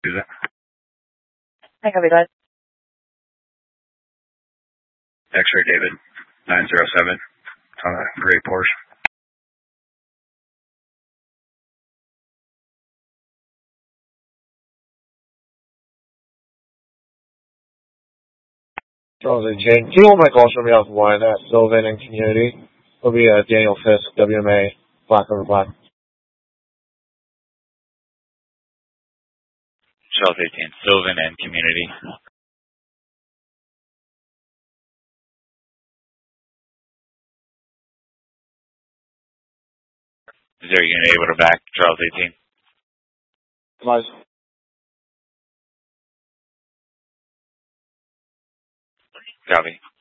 Is it? Hi, copy that. X-ray David, 907. It's on a gray Porsche. Charles 18. Can you hold my call from me off one at Sylvan and Community? It'll be Daniel Fisk, WMA, Black over Black. Charles 18, Sylvan and Community. Is there a unit able to back Charles 18? Nice. Copy.